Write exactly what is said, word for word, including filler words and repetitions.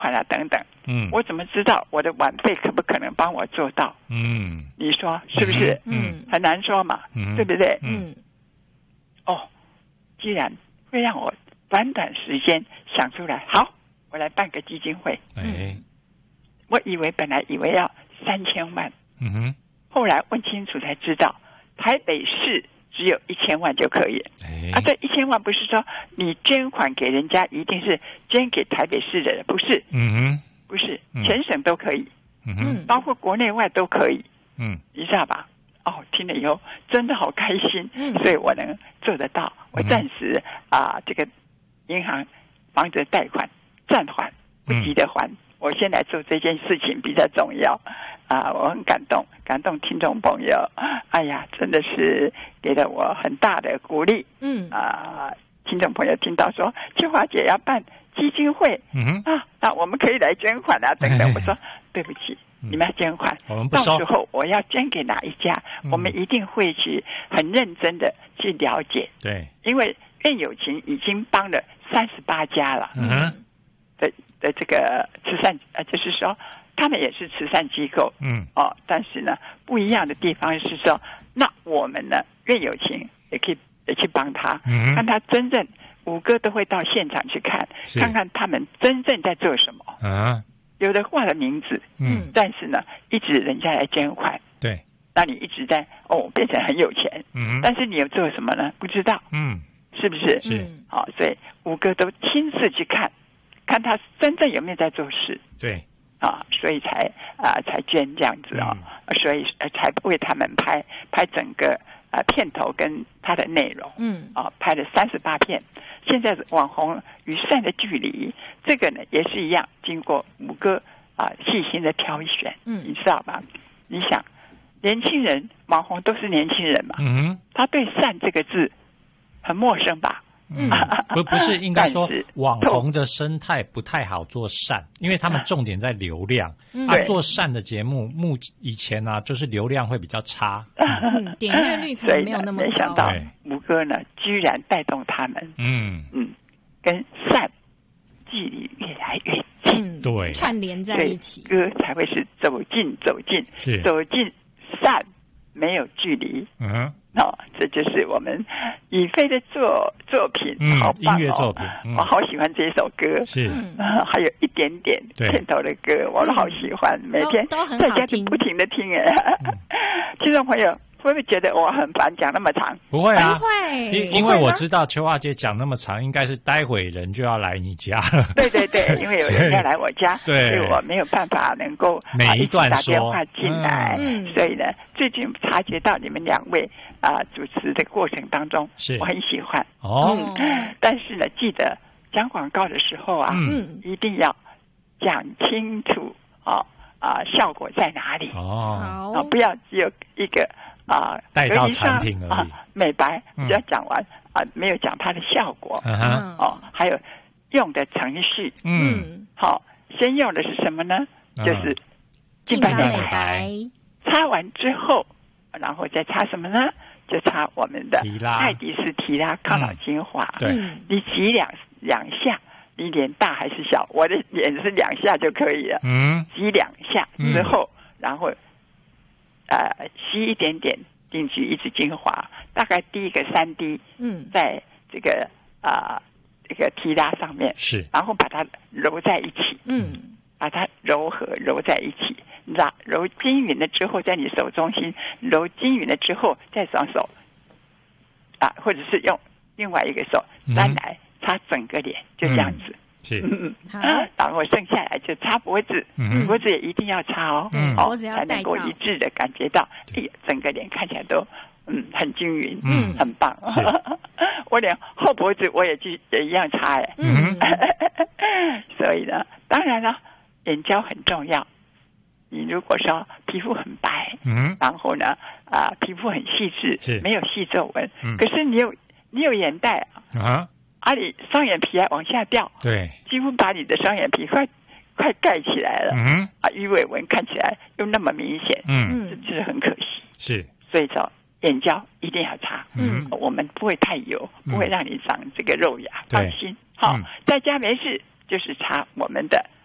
款啊等等， 嗯， 我怎么知道我的晚辈可不可能帮我做到？ 嗯， 你说是不是？ 嗯， 很难说嘛， 嗯， 对不对？ 嗯， 哦，既然会让我短短时间想出来，好，我来办个基金会。 哎， 我以为本来以为要三千万， 嗯哼， 后来问清楚才知道，台北市只有一千万就可以。 哎， 啊，这一千万不是说你捐款给人家一定是捐给台北市的人，不是， 嗯哼， 不是，全省都可以， 嗯哼， 包括国内外都可以， 嗯， 你知道吧？哦，听了以后真的好开心， 嗯， 所以我能做得到。我暂时啊、呃，这个银行房子贷款暂缓，不急着还。嗯，我先来做这件事情比较重要啊！我很感动，感动听众朋友。哎呀，真的是给了我很大的鼓励。 嗯啊，听众朋友听到说秋华姐要办基金会， 嗯啊，那我们可以来捐款啊，等等。我说对不起，你们要捐款， 我们不收。 到时候我要捐给哪一家，我们一定会去很认真的去了解。 对， 因为愿有情已经帮了三十八家了。 嗯哼。 的的这个慈善，呃，就是说他们也是慈善机构， 嗯， 哦，但是呢，不一样的地方是说，那我们呢，愿有情也可以也去帮他， 嗯， 看他真正五哥都会到现场去看，看看他们真正在做什么啊。 有的挂了名字， 嗯， 但是呢，一直人家来捐款， 对， 那你一直在哦变成很有钱， 嗯， 但是你有做什么呢？不知道， 嗯， 是不是？ 是， 好、哦，所以五哥都亲自去看。看他真正有没有在做事， 对啊，所以才啊才捐这样子啊、哦嗯，所以才为他们拍拍整个啊片头跟他的内容， 嗯啊拍了三十八片。现在网红与善的距离，这个呢也是一样，经过五个啊细心的挑选， 嗯， 你知道吧？你想，年轻人网红都是年轻人嘛， 嗯， 他对善这个字很陌生吧？ 嗯，不不是，应该说网红的生态不太好做善，因为他们重点在流量。 嗯、 啊，做善的节目，目以前啊，就是流量会比较差， 嗯，点阅率可能没有那么高。 没想到五哥呢，居然带动他们， 嗯嗯，跟善距离越来越近， 嗯、 对， 串联在一起， 歌才会是走近走近， 是走近善，没有距离。 嗯。 哦，这就是我们宇飞的作作品， 嗯， 好棒哦！ 音乐作品，嗯、 我好喜欢这首歌， 是、 呃，还有一点点片头的歌，我都好喜欢，嗯、每天在家就不停的听哎。嗯、听众朋友会不会觉得我很烦讲那么长？ 不会啊， 不会， 因因为我知道秋华姐讲那么长，应该是待会人就要来你家了。 对对对，因为有人要来我家， 对， 所以我没有办法能够每一段打电话进来， 嗯、 所以呢，最近察觉到你们两位。啊、呃，主持的过程当中， 是我很喜欢哦、 嗯。但是呢，记得讲广告的时候啊， 嗯， 一定要讲清楚啊啊、呃，效果在哪里哦， 啊，不要只有一个啊带到产品而已， 啊、美白嗯、 只要讲完啊，没有讲它的效果， 嗯哼， 哦，还有用的程序， 嗯， 好、哦，先用的是什么呢？ 嗯、 就是净白美白， 擦完之后，然后再擦什么呢？就擦我们的爱迪丝提拉抗老精华， 对， 你挤两两下，你脸大还是小？我的脸是两下就可以了， 嗯， 挤两下之后，嗯、然后呃吸一点点进去一支精华，大概滴一个三滴， 嗯， 在这个啊、呃、这个提拉上面是， 然后把它揉在一起， 嗯， 把它揉合揉在一起。你知道揉均匀了之后，在你手中心揉均匀了之后，再双手啊，或者是用另外一个手单来擦整个脸，就这样子。 嗯、是， 嗯嗯，然后剩下来就擦脖子， 嗯、 脖子也一定要擦哦， 嗯、 哦，才能够一致的感觉到，哎，整个脸看起来都嗯很均匀， 嗯， 很棒。我连后脖子我也去也一样擦哎， 嗯， 所以呢，当然了，眼胶很重要。你如果说皮肤很白， 嗯， 然后呢，啊、呃，皮肤很细致， 是没有细皱纹， 嗯， 可是你有你有眼袋啊， 啊，你双眼皮还往下掉， 对， 几乎把你的双眼皮快快盖起来了， 嗯， 啊，鱼尾纹看起来又那么明显， 嗯， 这就是很可惜， 是， 所以说眼胶一定要擦， 嗯， 我们不会太油，不会让你长这个肉芽， 嗯、 放心，好、 嗯， 在家没事就是擦我们的